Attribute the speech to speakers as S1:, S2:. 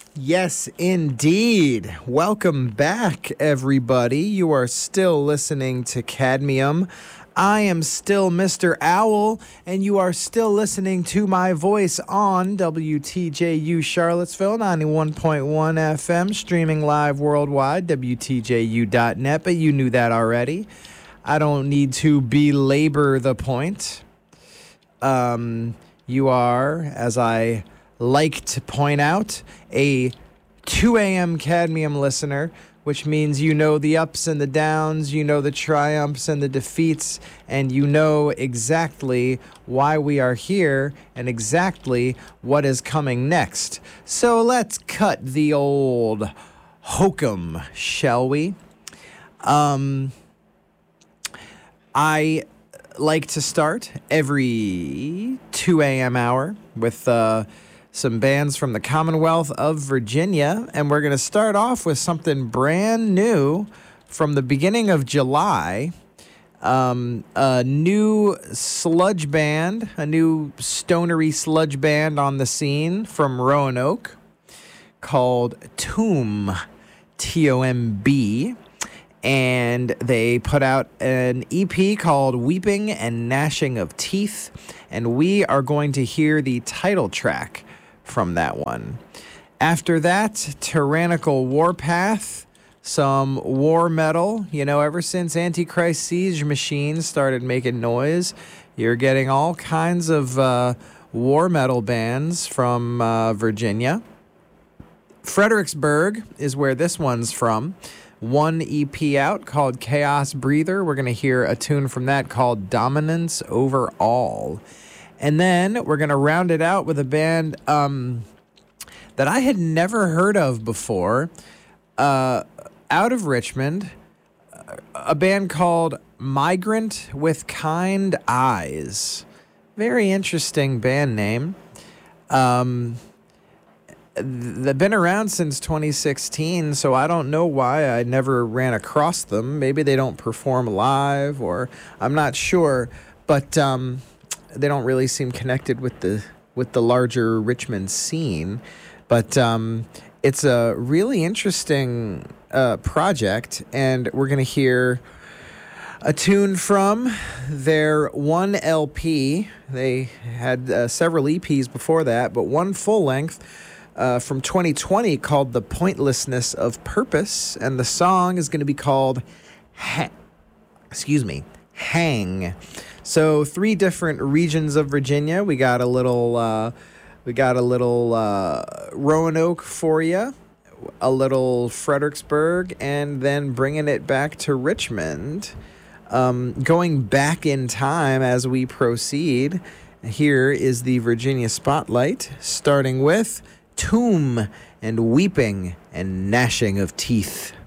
S1: Yes, indeed. Welcome back, everybody. You are still listening to Cadmium. I am still Mr. Owl, and you are still listening to my voice on WTJU Charlottesville, 91.1 FM, streaming live worldwide, WTJU.net, but you knew that already. I don't need to belabor the point. You are, as I like to point out, a 2 a.m. Cadmium listener, which means you know the ups and the downs, you know the triumphs and the defeats, and you know exactly why we are here and exactly what is coming next. So let's cut the old hokum, shall we? I like to start every 2 a.m. hour with some bands from the Commonwealth of Virginia, and we're going to start off with something brand new from the beginning of July. A new sludge band, a new stonery sludge band on the scene from Roanoke called Tomb, T-O-M-B. And they put out an EP called Weeping and Gnashing of Teeth, and we are going to hear the title track from that one. After that, Tyrannical Warpath, some war metal. You know, ever since Antichrist Siege Machine started making noise, you're getting all kinds of war metal bands from Virginia. Fredericksburg is where this one's from. One EP out called Chaos Breather. We're going to hear a tune from that called Dominance Over All. And then we're going to round it out with a band that I had never heard of before, out of Richmond, a band called Migrant with Kind Eyes. Very interesting band name. They've been around since 2016, so I don't know why I never ran across them. Maybe they don't perform live, or I'm not sure, but they don't really seem connected with the larger Richmond scene. But it's a really interesting project, and we're going to hear a tune from their one LP. They had several EPs before that, but one full length from 2020 called The Pointlessness of Purpose, and the song is going to be called Hang. So 3 different regions of Virginia. We got a little Roanoke for you, a little Fredericksburg, and then bringing it back to Richmond. Going back in time as we proceed, here is the Virginia Spotlight, starting with Tomb and Weeping and Gnashing of Teeth.